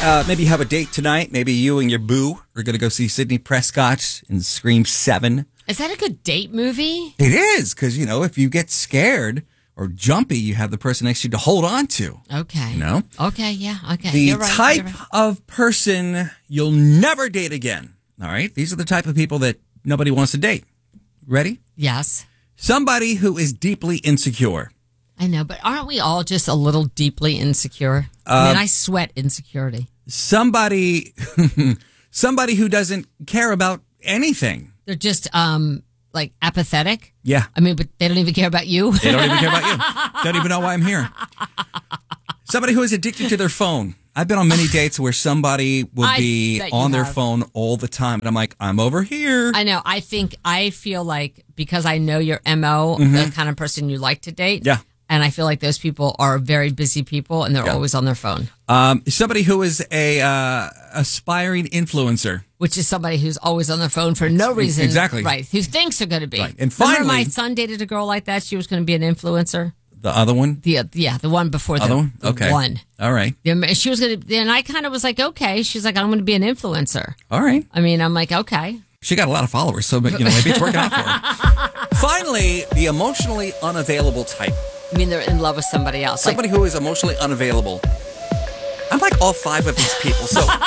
maybe you have a date tonight. Maybe you and your boo are going to go see Sidney Prescott in Scream 7. Is that a good date movie? It is, because, if you get scared or jumpy, you have the person next to you to hold on to. Okay. Okay, yeah, okay. The You're right, type right. of person you'll never date again. All right? These are the type of people that nobody wants to date. Ready? Yes. Somebody who is deeply insecure. I know, but aren't we all just a little deeply insecure? I sweat insecurity. Somebody who doesn't care about anything. They're just apathetic. Yeah. I mean, but they don't even care about you. They don't even care about you. Don't even know why I'm here. Somebody who is addicted to their phone. I've been on many dates where somebody will be on their phone all the time. And I'm like, I'm over here. I know. I feel like because I know your MO, the kind of person you like to date. Yeah. And I feel like those people are very busy people and they're always on their phone. Somebody who is a aspiring influencer. Which is somebody who's always on their phone for no reason. Exactly. Right. Who thinks they're going to be. Right. And finally, remember my son dated a girl like that? She was going to be an influencer. The other one? The one before the other one? the Okay. one. All right. She was going to, and I kind of was like, okay. She's like, I'm going to be an influencer. All right. I mean, I'm like, okay. She got a lot of followers, so maybe it's working out for her. Finally, the emotionally unavailable type. I mean, they're in love with somebody else. Somebody who is emotionally unavailable. I'm like all five of these people, so